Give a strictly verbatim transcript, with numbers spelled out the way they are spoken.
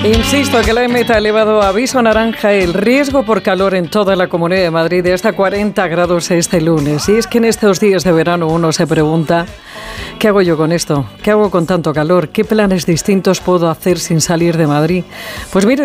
Insisto que la E M E T ha elevado a aviso naranja el riesgo por calor en toda la Comunidad de Madrid de hasta cuarenta grados este lunes. Y es que en estos días de verano uno se pregunta, ¿qué hago yo con esto? ¿Qué hago con tanto calor? ¿Qué planes distintos puedo hacer sin salir de Madrid? Pues mire,